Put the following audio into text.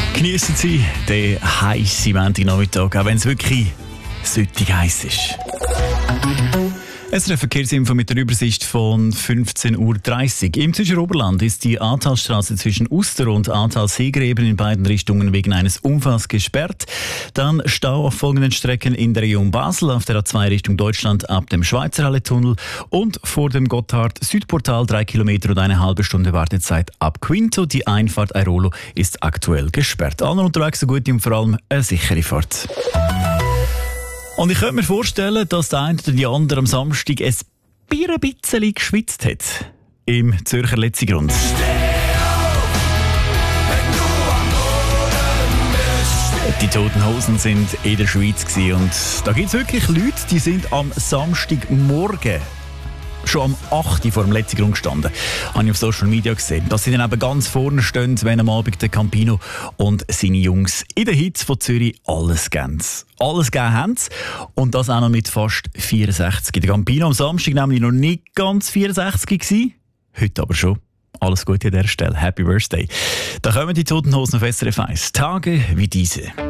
Geniessen Sie den heissen Montagnachmittag, auch wenn es wirklich süttig heiß ist. Es ist eine Verkehrsinfo mit der Übersicht von 15.30 Uhr. Im Zürcher Oberland ist die Ahrtalstraße zwischen Uster und Ahrtal-Seegräben in beiden Richtungen wegen eines Unfalls gesperrt. Dann Stau auf folgenden Strecken in der Region Basel, auf der A2 Richtung Deutschland ab dem Schweizerhalle-Tunnel und vor dem Gotthard-Südportal 3 Kilometer und eine halbe Stunde Wartezeit ab Quinto. Die Einfahrt Airolo ist aktuell gesperrt. Alle unterwegs so gut und vor allem eine sichere Fahrt. Und ich könnte mir vorstellen, dass der eine oder die andere am Samstag ein bisschen geschwitzt hat. Im Zürcher Letzigrund. Die Toten Hosen sind in der Schweiz und da gibt es wirklich Leute, die sind am Samstagmorgen schon am 8 Uhr vor dem Letzigrund gestanden. Habe ich auf Social Media gesehen. Dass sie dann eben ganz vorne stehen, wenn am Abend der Campino und seine Jungs in den Hits von Zürich alles geben. Alles gegeben haben sie. Und das auch noch mit fast 64. Der Campino am Samstag nämlich noch nicht ganz 64 gewesen. Heute aber schon. Alles Gute an dieser Stelle. Happy Birthday. Da kommen die Toten Hosen auf SRF 1. Tage wie diese.